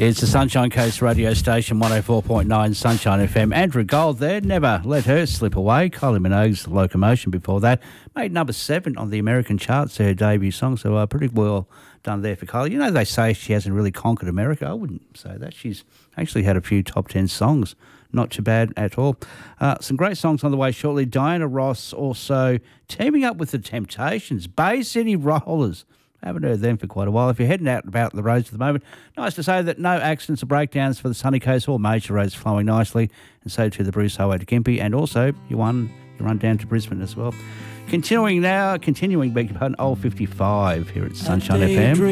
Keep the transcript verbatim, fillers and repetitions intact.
It's the Sunshine Coast radio station, one oh four point nine Sunshine F M. Andrew Gold there, never let her slip away. Kylie Minogue's Locomotion before that. Made number seven on the American charts, her debut song, so uh, pretty well done there for Kylie. You know, they say she hasn't really conquered America. I wouldn't say that. She's actually had a few top ten songs. Not too bad at all. Uh, some great songs on the way shortly. Diana Ross also teaming up with the Temptations, Bay City Rollers. Haven't heard them for quite a while. If you're heading out and about the roads at the moment, nice to say that no accidents or breakdowns for the Sunny Coast. All major roads flowing nicely, and so to the Bruce Highway to Gympie, and also you won you run down to Brisbane as well. Continuing now, continuing, beg your pardon, Old fifty-five here at Sunshine F M.